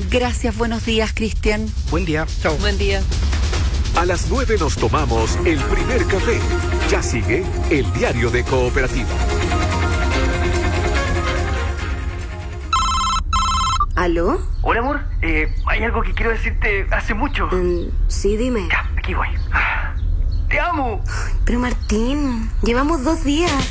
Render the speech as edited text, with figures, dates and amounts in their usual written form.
Gracias, buenos días, Cristian. Buen día. Chao. Buen día. A las 9 nos tomamos el primer café. Ya sigue el diario de Cooperativa. ¿Aló? Hola, amor. Hay algo que quiero decirte hace mucho. Sí, dime. Ya, aquí voy. Te amo. Pero Martín, llevamos 2 días.